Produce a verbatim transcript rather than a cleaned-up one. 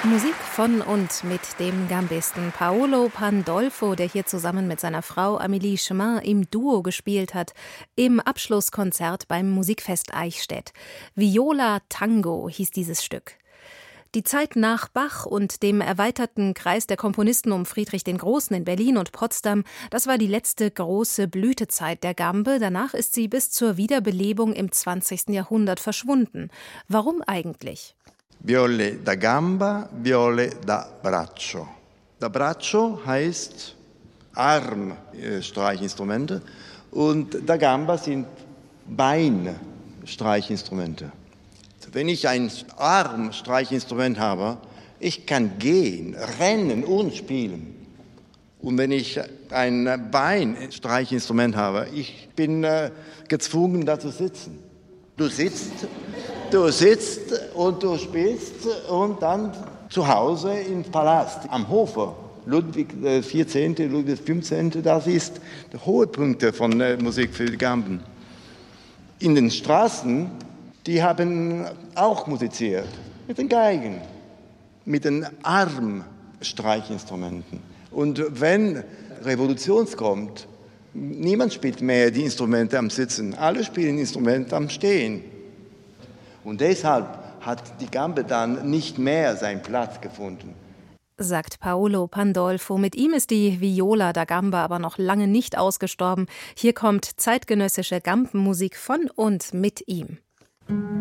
Musik von und mit dem Gambisten Paolo Pandolfo, der hier zusammen mit seiner Frau Amélie Chemin im Duo gespielt hat, im Abschlusskonzert beim Musikfest Eichstätt. Viola Tango hieß dieses Stück. Die Zeit nach Bach und dem erweiterten Kreis der Komponisten um Friedrich den Großen in Berlin und Potsdam, das war die letzte große Blütezeit der Gambe. Danach ist sie bis zur Wiederbelebung im zwanzigsten Jahrhundert verschwunden. Warum eigentlich? Viole da gamba, viole da braccio. Da braccio heißt Armstreichinstrumente und da gamba sind Beinstreichinstrumente. Wenn ich ein Armstreichinstrument habe, ich kann gehen, rennen und spielen. Und wenn ich ein Beinstreichinstrument habe, ich bin äh, gezwungen, da zu sitzen. Du sitzt, du sitzt und du spielst und dann zu Hause im Palast, am Hofe. Ludwig der vierzehnte., Ludwig der fünfzehnte., das ist der hohe Punkte von der Musik für die Gamben. In den Straßen, die haben auch musiziert, mit den Geigen, mit den Armstreichinstrumenten. Und wenn Revolution kommt, niemand spielt mehr die Instrumente am Sitzen, alle spielen Instrumente am Stehen. Und deshalb hat die Gambe dann nicht mehr seinen Platz gefunden. Sagt Paolo Pandolfo. Mit ihm ist die Viola da Gamba aber noch lange nicht ausgestorben. Hier kommt zeitgenössische Gambenmusik von und mit ihm.